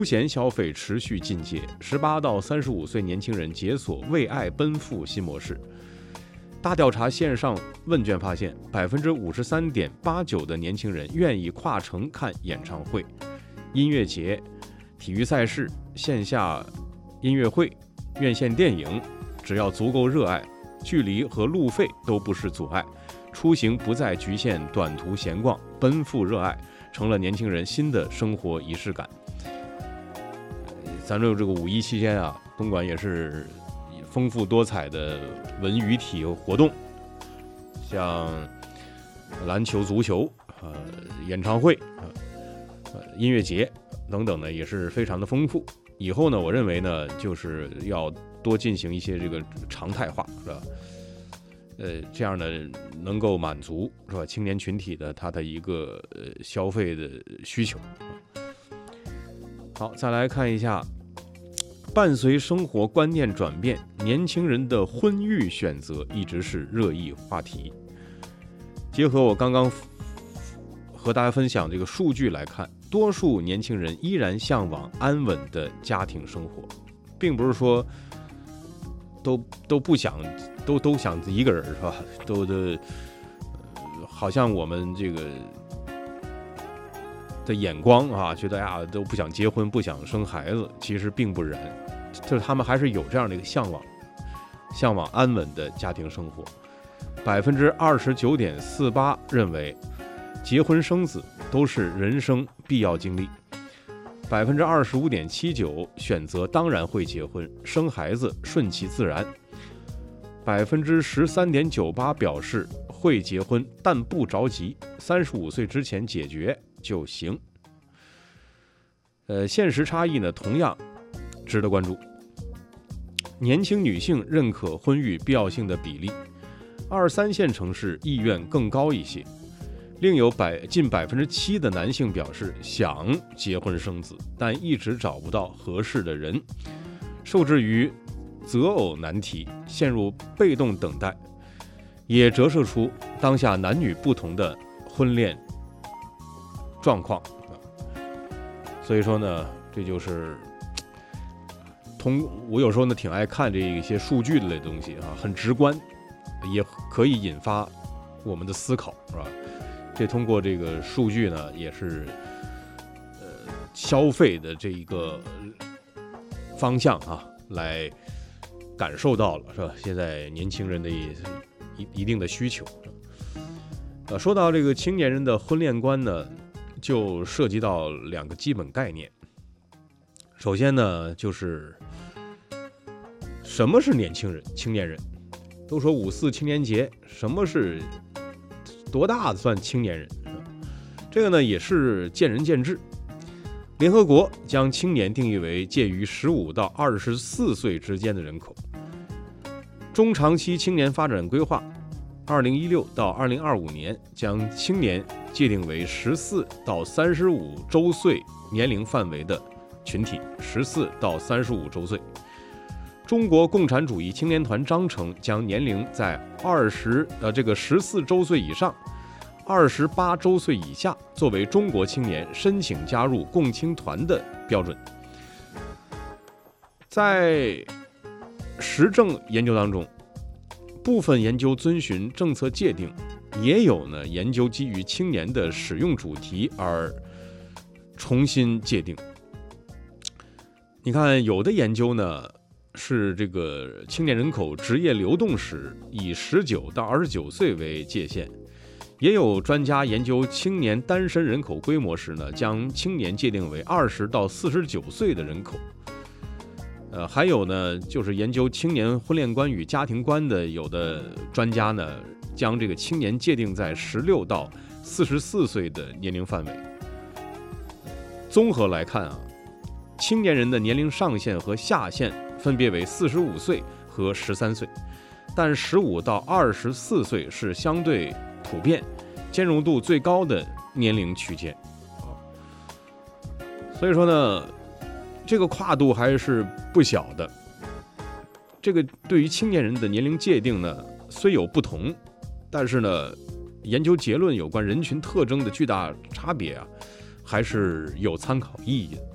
休闲消费持续进阶，18到35岁年轻人解锁为爱奔赴新模式。大调查线上问卷发现，53.89%的年轻人愿意跨城看演唱会、音乐节、体育赛事、线下音乐会、院线电影，只要足够热爱，距离和路费都不是阻碍，出行不再局限短途闲逛，奔赴热爱成了年轻人新的生活仪式感。咱这个五一期间啊，东莞也是丰富多彩的文娱体活动，像篮球、足球、演唱会、音乐节等等呢，也是非常的丰富。以后呢，我认为呢，就是要多进行一些这个常态化，是吧？这样呢，能够满足是吧青年群体的他的一个消费的需求。好，再来看一下。伴随生活观念转变，年轻人的婚育选择一直是热议话题。结合我刚刚和大家分享这个数据来看，多数年轻人依然向往安稳的家庭生活，并不是说都不想都想一个人是吧？好像我们这个的眼光啊，觉得呀都不想结婚，不想生孩子，其实并不然，就是他们还是有这样的一个向往安稳的家庭生活。29.48%认为结婚生子都是人生必要经历，25.79%选择当然会结婚，生孩子顺其自然，13.98%表示会结婚但不着急，35岁之前解决就行。现实差异呢，同样值得关注。年轻女性认可婚育必要性的比例，2、3线城市意愿更高一些。另有近7%的男性表示想结婚生子，但一直找不到合适的人，受制于择偶难题，陷入被动等待，也折射出当下男女不同的婚恋状况。所以说呢，这就是我有时候呢挺爱看这一些数据类的东西啊，很直观，也可以引发我们的思考，是吧？这通过这个数据呢，也是消费的这一个方向啊，来感受到了，是吧？现在年轻人的一定的需求。说到这个青年人的婚恋观呢，就涉及到2个基本概念。首先呢，就是什么是青年人？都说54青年节，什么是多大算青年人？这个呢也是见仁见智。联合国将青年定义为介于15到24岁之间的人口。中长期青年发展规划2016到2025年将青年界定为14到35周岁年龄范围的群体，14到35周岁。中国共产主义青年团章程将年龄在14周岁以上、28周岁以下作为中国青年申请加入共青团的标准。在实证研究当中，部分研究遵循政策界定，也有呢研究基于青年的使用主题而重新界定。你看，有的研究呢是这个青年人口职业流动时以19到29岁为界限，也有专家研究青年单身人口规模时呢，将青年界定为20到49岁的人口。还有呢，就是研究青年婚恋观与家庭观的有的专家呢，将这个青年界定在16到44岁的年龄范围。综合来看啊，青年人的年龄上限和下限分别为45岁和13岁，但15到24岁是相对普遍、兼容度最高的年龄区间。所以说呢，这个跨度还是不小的。这个对于青年人的年龄界定呢，虽有不同，但是呢，研究结论有关人群特征的巨大差别啊，还是有参考意义的。